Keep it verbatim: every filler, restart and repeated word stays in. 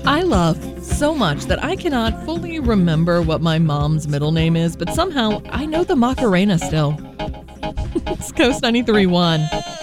I love so much that I cannot fully remember what my mom's middle name is, but somehow I know the Macarena still. It's Coast ninety-three point one.